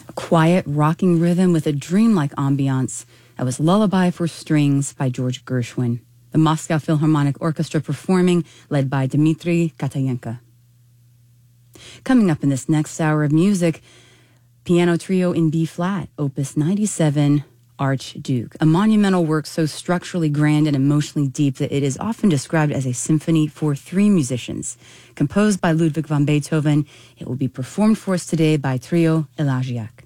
A quiet, rocking rhythm with a dreamlike ambiance. That was Lullaby for Strings by George Gershwin. The Moscow Philharmonic Orchestra performing, led by Dmitri Katayenko. Coming up in this next hour of music, Piano Trio in B-flat, Opus 97, Archduke, a monumental work so structurally grand and emotionally deep that it is often described as a symphony for three musicians. Composed by Ludwig van Beethoven, it will be performed for us today by Trio Elagiac.